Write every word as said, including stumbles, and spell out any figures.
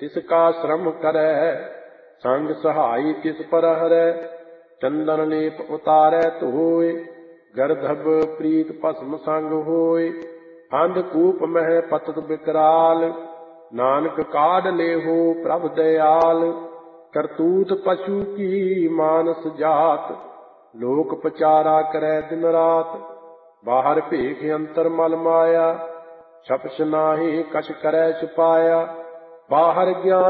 तिसका श्रम करै, संग सहाई तिस पर हरै। चंदन लेप उतारै धोय, गर्दभ प्रीत भस्म संग होय। अंधकूप मह पतत विकराल, नानक काढ़ लेहो प्रभ दयाल। करतूत पशु की मानस जात, लोक पचारा करै दिन रात। बाहर भेख अंतर मल माया, छपछ नाहि कछ करै छुपाया। बाहर ज्ञान